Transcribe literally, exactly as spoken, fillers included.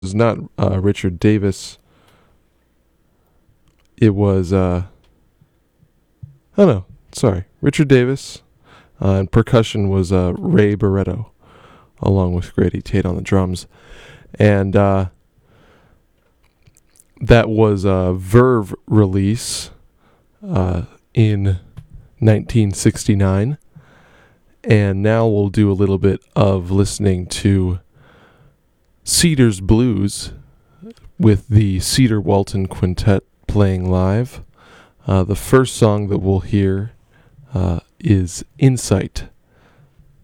was not uh, Richard Davis. It was, uh, oh no, sorry, Richard Davis. Uh, and percussion was uh, Ray Barretto, along with Grady Tate on the drums. And uh, that was a Verve release uh, in nineteen sixty-nine. And now we'll do a little bit of listening to Cedar's Blues with the Cedar Walton Quintet playing live. Uh, the first song that we'll hear uh, is Insight.